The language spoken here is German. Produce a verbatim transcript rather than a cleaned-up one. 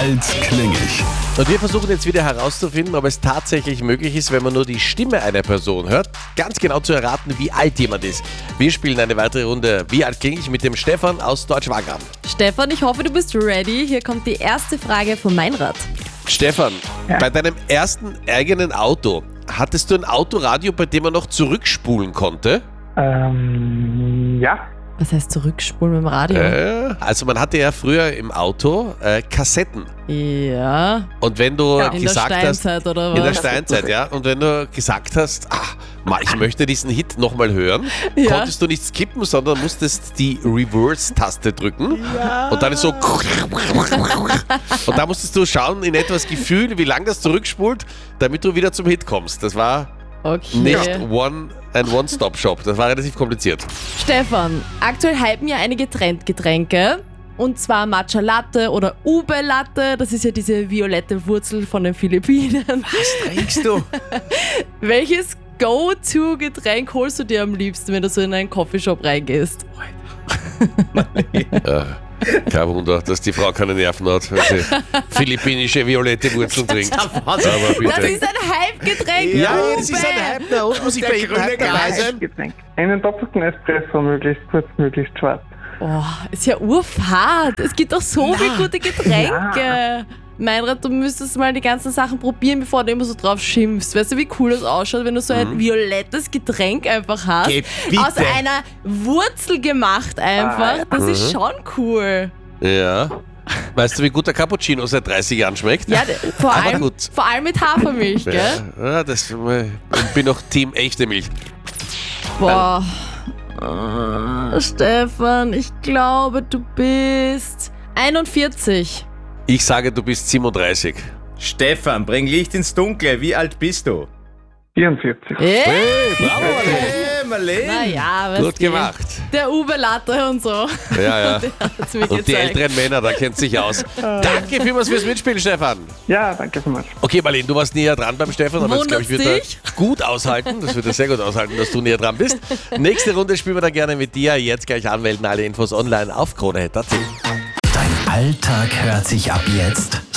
alt klingig. Und wir versuchen jetzt wieder herauszufinden, ob es tatsächlich möglich ist, wenn man nur die Stimme einer Person hört, ganz genau zu erraten, wie alt jemand ist. Wir spielen eine weitere Runde Wie alt klinge ich mit dem Stefan aus Deutsch-Wagram. Stefan, ich hoffe, du bist ready. Hier kommt die erste Frage von Meinrad. Stefan, Ja. bei deinem ersten eigenen Auto, hattest du ein Autoradio, bei dem man noch zurückspulen konnte? Ähm, ja. Was heißt zurückspulen mit dem Radio? Äh, also man hatte ja früher im Auto äh, Kassetten. Ja, Und wenn du in der gesagt hast... Steinzeit oder was? In der Steinzeit, ja. Und wenn du gesagt hast, ach, ma, ich möchte diesen Hit nochmal hören, Ja. konntest du nicht skippen, sondern musstest die Reverse-Taste drücken. Ja. Und dann ist so... Und da musstest du schauen, in etwas Gefühl, wie lange das zurückspult, damit du wieder zum Hit kommst. Das war Okay. nicht one ein One-Stop-Shop. Das war relativ kompliziert. Stefan, aktuell hypen ja einige Trendgetränke. Und zwar Matcha Latte oder Ube Latte. Das ist ja diese violette Wurzel von den Philippinen. Was trinkst du? Welches Go-To-Getränk holst du dir am liebsten, wenn du so in einen Coffeeshop reingehst? äh, kein Wunder, dass die Frau keine Nerven hat, wenn sie philippinische violette Wurzeln trinkt. Aber Das bitte. ist ein Hype-Getränk. Ja, Ube. das ist ein Hype. Na, und muss ich bei jedem Hype dabei sein? Getränk. Einen doppelten Espresso, möglichst kurz, möglichst schwarz. Oh, ist ja urfad. Es gibt doch so viele gute Getränke. Ja. Meinrad, du müsstest mal die ganzen Sachen probieren, bevor du immer so drauf schimpfst. Weißt du, wie cool das ausschaut, wenn du so ein violettes Getränk einfach hast? Geh, bitte. Aus einer Wurzel gemacht einfach. Das ist schon cool. Ja. Weißt du, wie gut der Cappuccino seit dreißig Jahren schmeckt? Ja, d- vor, Aber allem, gut. vor allem mit Hafermilch, gell? Ja, ja, das, ich bin noch Team echte Milch. Boah. Ah, Stefan, ich glaube, du bist einundvierzig. Ich sage, du bist siebenunddreißig. Stefan, bring Licht ins Dunkle. Wie alt bist du? vierundvierzig. Äh? Hey, bravo, Ale. Hey, Marlene. Naja, weißt Gut du, gemacht. Der Ube Latte und so. Ja, ja. Der hat's mir Und die gezeigt. älteren Männer, da kennt sich aus. Danke vielmals fürs Mitspielen, Stefan. Ja, danke vielmals. Okay, Marlene, du warst näher dran beim Stefan, aber jetzt glaube ich, wird er Wundert's dich? gut aushalten. Das wird er sehr gut aushalten, dass du näher dran bist. Nächste Runde spielen wir dann gerne mit dir. Jetzt gleich anmelden, alle Infos online auf krone punkt at. Dein Alltag hört sich ab jetzt